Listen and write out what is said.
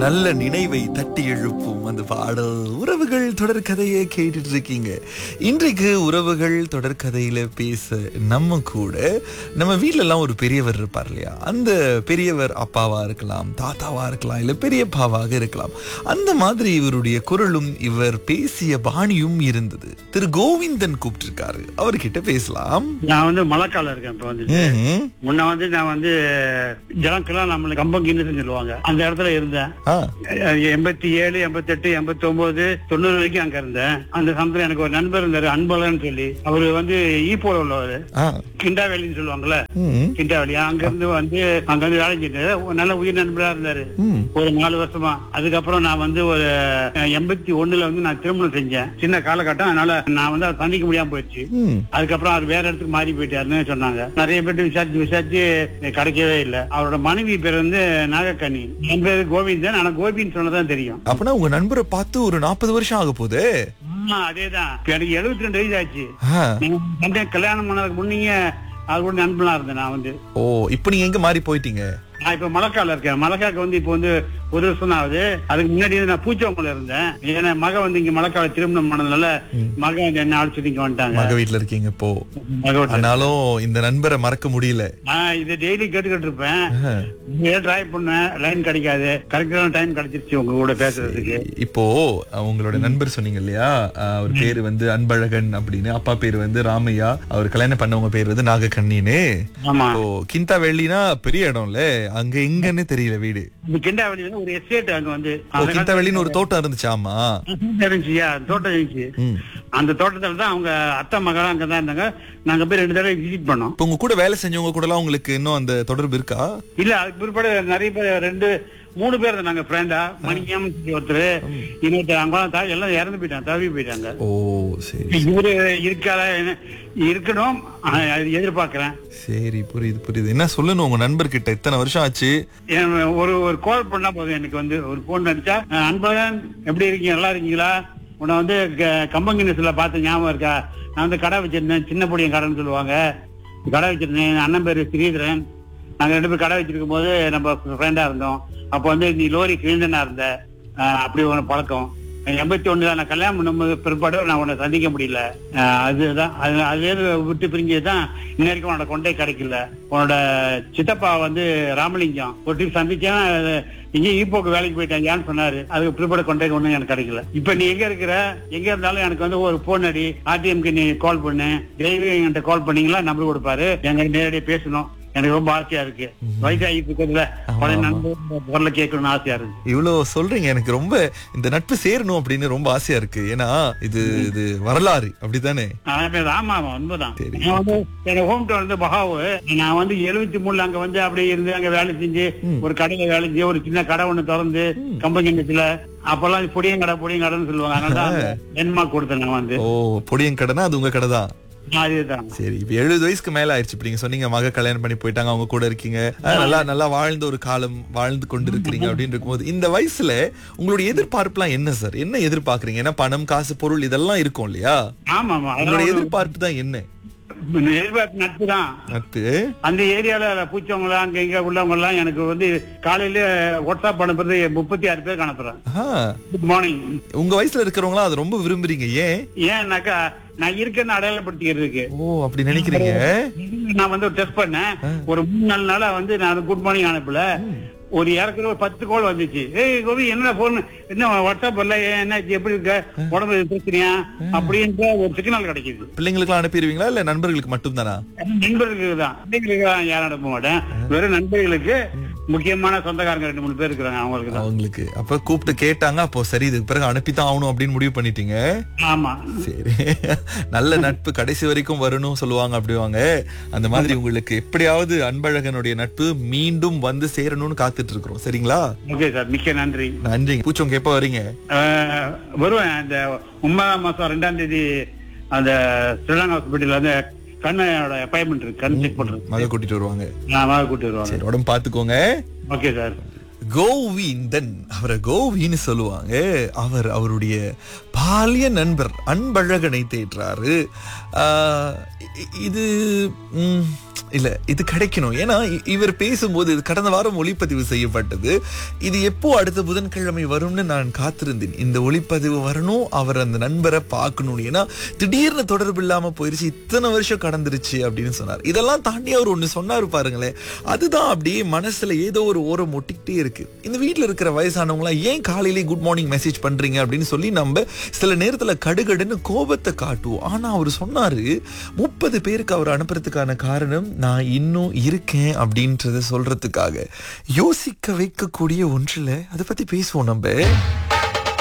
நல்ல நினைவை தட்டி எழுப்பும் அந்த பாடல். உறவுகள் தொடர்கதையை கேட்டுட்டு இருக்கீங்க. இன்றைக்கு உறவுகள் தொடர்கதையில பேச நம்ம கூட நம்ம வீட்ல எல்லாம் ஒரு பெரியவர் இருப்பார் இல்லையா? அந்த பெரியவர் அப்பாவா இருக்கலாம், தாத்தாவா இருக்கலாம், இல்ல பெரியப்பாவாக இருக்கலாம். அந்த மாதிரி இவருடைய குரலும் இவர் பேசிய பாணியும் இருந்தது. திரு கோவிந்தன் கூப்பிட்டிருக்காரு, அவர்கிட்ட பேசலாம். நான் வந்து மழைக்கால இருக்கேன். இப்ப வந்து முன்ன வந்து நான் வந்து ஜனக்கெல்லாம் நம்மளுக்கு கம்பங்கின்னு சொல்லுவாங்க, அந்த இடத்துல இருந்தேன். 87, 88, 89, 90 வரைக்கும் அங்க இருந்தேன். அந்த சமயத்துல எனக்கு ஒரு நண்பர் இருந்தாரு, அன்பழகன் சொல்லி. அவரு வந்து ஈப்போல உள்ளவரு, கிண்டாவேலின்னு சொல்லுவாங்கல்ல, கிண்டாவேலி. அங்க இருந்து அங்க வந்து வேலை செஞ்சாரு. ஒரு நல்ல உயிர் நண்பரா இருந்தாரு ஒரு 4 வருஷமா. அதுக்கப்புறம் நான் வந்து ஒரு 81ல வந்து நான் திருமணம் செஞ்சேன். சின்ன காலகட்டம், அதனால நான் வந்து அதை சந்திக்க முடியாம போயிடுச்சு. அதுக்கப்புறம் அவர் வேற இடத்துக்கு மாறி போயிட்டாருன்னு சொன்னாங்க. நிறைய பேர் விசாரிச்சு கிடைக்கவே இல்லை. அவரோட மனைவி பேர் வந்து நாகக்கண்ணி, என் பேரு கோவிந்தன். ஆனா கோபின்னு சொன்னதான் தெரியும். அப்பனா உங்க நண்பரை பார்த்து ஒரு 40 வருஷம் ஆக போகுது. அதேதான். எனக்கு 72 வயசு ஆச்சு. கல்யாணம் பண்ணதுக்கு முன்னீங்க அது கூட நண்பனா இருந்தேன் நான் வந்து. ஓ, இப்ப நீங்க எங்க மாறி போயிட்டீங்க? நான் இப்ப மலைக்கால இருக்கேன். மலைக்காக்கு வந்து இப்ப வந்து 1 வருஷம் ஆகுது. அதுக்கு முன்னாடி வந்து நான் பூச்சவங்கல இருந்தேன். ஏன்னா மக வந்து இங்க மலைக்கால திருமணம் பண்ணதுனால மக வந்து என்ன அழைச்சிட்டு இங்க வந்துட்டாங்க. மக வீட்டுல இருக்கீங்க இப்போ. ஆனாலும் இந்த நண்பரை மறக்க முடியல. நான் இதை டெய்லி கேட்டுக்கிட்டு இருப்பேன். ட்ரை பண்ணேன், லைன் கிடைக்காது. கரெக்டான டைம் கிடைச்சிருச்சு உங்க கூட பேசுறதுக்கு. இப்போ உங்களோட நண்பர் சொன்னீங்க இல்லையா, அவர் பேரு வந்து அன்பழகன் அப்படின்னு, அப்பா பேரு வந்து ராமையா, அவர் கல்யாணம் பண்ணவங்க பேர் வந்து நாகக்கண்ணின்னு. ஆமா. கிந்தாவெளினா பெரிய இடம்ல, அங்க எங்கன்னு தெரியல வீடு. கிண்டாவெளி வந்து ஒரு எஸ்டேட். அங்க வந்து கிந்தாவெளின்னு ஒரு தோட்டம் இருந்துச்சு. ஆமா, இருந்துச்சியா, தோட்டம் இருந்துச்சு. அந்த தோட்டத்துல தான் அவங்க அத்தை மகள் அங்கதான் இருந்தாங்க. நாங்க போய் 2 தடவை விசிட் பண்ணோம். உங்க கூட வேலை செஞ்சவங்க கூட எல்லாம் உங்களுக்கு இன்னும் அந்த தொடர்பு இருக்கா? இல்ல, அதுக்கு பிற்பாடு நிறைய பேர் 3 பேர் இருந்தாங்க ஃப்ரெண்டா. மணிக்கம் ஒருத்தர், இன்னொருத்தர் அங்க எல்லாம் இறந்து போயிட்டாங்க, தவி போயிட்டாங்க. ஓ சரி. இவரு இருக்கணும் எதிர்பார்க்கிறேன். சரி, புரியுது. என்ன சொல்லணும் உங்க நண்பர்கிட்ட? இத்தனை வருஷம் ஆச்சு. ஒரு கால் பண்ணா போதும். எனக்கு வந்து ஒரு போன் அடிச்சா, அன்பழகன் எப்படி இருக்கீங்க, நல்லா இருக்கீங்களா, உன்னை வந்து கம்பங்கினஸ்ல பார்த்து ஞாபகம் இருக்கா, நான் வந்து கடை வச்சிருந்தேன், சின்ன பொடியன் கடைன்னு சொல்லுவாங்க, கடை வச்சிருந்தேன். அண்ணன் பேரு ஸ்ரீதரன். நாங்க 2 பேரும் கடை வச்சிருக்கும் போது நம்ம ஃப்ரெண்டா இருந்தோம். அப்ப வந்து நீ லோரி கிழிந்தனா இருந்த, அப்படி ஒரு பழக்கம். 81 நான் கல்யாணம் பண்ணும்போது பிற்பாடு நான் உன்னை சந்திக்க முடியல. அதுதான் அதே விட்டு பிரிஞ்சதுதான் இன்ன வரைக்கும் உன்னோட கொண்டே கிடைக்கல. உன்னோட சித்தப்பா வந்து ராமலிங்கம் ஒரு டிப் சந்திச்சேன், இங்க ஈப்போக்கு வேலைக்கு போயிட்டேன் ஏன்னு சொன்னாரு. அதுக்கு பிற்பாடு கொண்டே ஒண்ணும் எனக்கு கிடைக்கல. இப்ப நீ எங்க இருக்கிற, எங்க இருந்தாலும் எனக்கு வந்து ஒரு போன் அடி, ஆர்டிஎம்க்கு நீ கால் பண்ணு, டிரைவர் என்கிட்ட கால் பண்ணீங்களா, நம்பர் கொடுப்பாரு, எங்க நேரடியாக பேசணும். எனக்கு ரொம்ப ஆசையா இருக்கு. வயசாகிட்டு இருக்கிறதுல குரல கேட்கணும்னு ஆசையா இருக்கு. இவ்வளவு சொல்றீங்க, எனக்கு ரொம்ப இந்த நட்பு சேரணும் அப்படின்னு ரொம்ப ஆசையா இருக்கு. ஏன்னா இது வரலாறு, அப்படித்தானே? ஆமா, உண்மைதான். என்னோட ஹோம் டவுன் வந்து பகாவு. நான் வந்து 73 அங்க வந்து அப்படி இருந்து அங்க வேலை செஞ்சு ஒரு கடையில வேலை செஞ்சு ஒரு சின்ன கடை ஒண்ணு திறந்து கம்பங்கிணத்துல. அப்பெல்லாம் பொடியங்கடைன்னு சொல்லுவாங்க. அதனால டென்மார்க் கொடுத்தேன் நான் வந்து. ஓ, பொடியங்கடைனா அது உங்க கடை தான்? சரி. இப்ப 70 வயசுக்கு மேல ஆயிடுச்சு. இப்ப நீங்க சொன்னீங்க மக கல்யாணம் பண்ணி போயிட்டாங்க, அவங்க கூட இருக்கீங்க, நல்லா வாழ்ந்த ஒரு காலம் வாழ்ந்து கொண்டு இருக்கிறீங்க அப்படின்னு இருக்கும்போது, இந்த வயசுல உங்களுடைய எதிர்பார்ப்பு எல்லாம் என்ன சார்? என்ன எதிர்பார்க்கறீங்க? ஏன்னா பணம், காசு, பொருள் இதெல்லாம் இருக்கும் இல்லையா? ஆமா, உங்களுடைய எதிர்பார்ப்பு தான் என்ன? நட்பு தான். நட்பு அந்த ஏரியால பூச்சவங்க அங்க இங்க உள்ளவங்க எல்லாம் எனக்கு வந்து காலையில வாட்ஸ்அப் அனுப்புறது 36 பேர் அனுப்புறேன். Good morning. உங்க வயசுல இருக்கிறவங்களா அது ரொம்ப விரும்புறீங்க. ஏன்னாக்கா நான் இருக்கேன்னு அடையாளப்படுத்திக்கிறதுக்கு. ஓ, அப்படி நினைக்கிறீங்க? நான் வந்து டெஸ்ட் பண்ணேன். ஒரு 3-4 நாளா வந்து நான் குட் மார்னிங் அனுப்பல. ஒரு ஏற்கனவே ஒரு 10 கோல் வந்துச்சு. கோபி என்ன போன், என்ன வாட்ஸ்அப் இல்ல, என்ன எப்படி இருக்க, உடம்பு பிரச்சனையா அப்படின்ற ஒரு சிக்னல் கிடைக்குது. பிள்ளைங்களுக்கு அனுப்பிடுவீங்களா இல்ல நண்பர்களுக்கு மட்டும் தானா? நண்பர்களுக்கு தான். பிள்ளைங்களுக்கு யாரும் அனுப்ப மாட்டேன். வெறும் நண்பர்களுக்கு. முக்கியமான சொந்தக்காரங்க 2-3 பேர் இருக்கிறாங்க, அவங்களுக்கு. அப்ப கூப்பிட்டு கேட்டாங்க, அப்போ சரி இதுக்கு பிறகு அனுப்பித்தான் ஆகணும் அப்படின்னு முடிவு பண்ணிட்டீங்க. ஆமா, சரி. நல்ல நட்பு கடைசி வரைக்கும் வரணும் சொல்லுவாங்க, அப்படிவாங்க. அந்த மாதிரி உங்களுக்கு எப்படியாவது அன்பழகனுடைய நட்பு மீண்டும் வந்து சேரணும்னு காத்துட்டு இருக்கிறோம். சரிங்களா? ஓகே சார், மிக்க நன்றி. நன்றிங்க. பூச்சவங்க எப்ப வரீங்க? வருவேன். அந்த 9ஆம் மாசம் 2ஆம் தேதி அந்த ஸ்ரீலங்கா ஹாஸ்பிட்டல் வந்து கண்ணோட அப்பாயின்மெண்ட் இருக்கு, கண் செக் பண்றது. மக கூட்டிட்டு வருவாங்க. மக கூட்டிட்டு வருவாங்க. சரி, உடம்பு பாத்துக்கோங்க. Okay sir. கோவிந்தன், அவரை கோவின்னு சொல்லுவாங்க. அவருடைய பாலிய நண்பர் அன்பழகனை தேற்றாரு. இது இல்ல இது கிடைக்கணும். ஏன்னா இவர் பேசும்போது இது கடந்த வாரம் ஒளிப்பதிவு செய்யப்பட்டது. இது எப்போ அடுத்த புதன்கிழமை வரும்னு நான் காத்திருந்தேன். இந்த ஒளிப்பதிவு வரணும், அவர் அந்த நண்பரை பார்க்கணும். ஏன்னா திடீர்னு தொடர்பு இல்லாம போயிருச்சு, இத்தனை வருஷம் கடந்துருச்சு அப்படின்னு சொன்னார். இதெல்லாம் தாண்டி அவர் ஒண்ணு சொன்னாரு பாருங்களேன், அதுதான் அப்படியே மனசுல ஏதோ ஒரு ஓரம் ஒட்டிக்கிட்டே இருக்கு. இந்த வீட்டுல இருக்கிற வயசானவங்களா ஏன் காலையிலே குட் மார்னிங் மெசேஜ் பண்றீங்க அப்படின்னு சொல்லி நம்ம சில நேரத்துல கடுகடுன்னு கோபத்தை காட்டுவோம். ஆனா அவர் சொன்னாரு 30 பேருக்கு அவர் அனுப்புறதுக்கான காரணம் நான் இன்னும் இருக்கேன் அப்படின்றத சொல்றதுக்காக. யோசிக்க வைக்கக்கூடிய ஒன்றுல அதை பத்தி பேசுவோம் நம்ம.